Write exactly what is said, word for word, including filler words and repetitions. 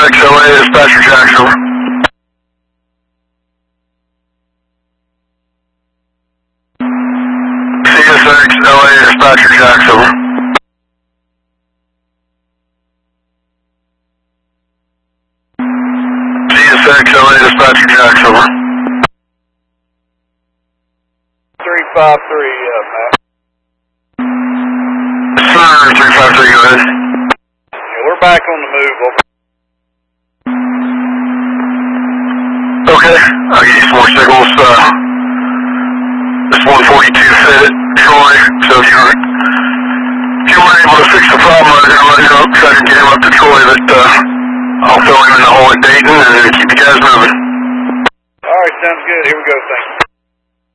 X L A, dispatcher Jackson. C S X L A, dispatcher Jackson. C S X L A, dispatcher Jackson. three five three, uh, Matt. Sir, three five three, go ahead. Yeah, we're back on the move. Over. Okay, I'll get you some more signals. Uh, this one forty-two fit at Troy, so if you're, if you weren't able to fix the problem, I was going to let you know, try to get him up to Troy, but uh, I'll fill him in the hole at Dayton and keep you guys moving. All right, sounds good. Here we go. Thank you.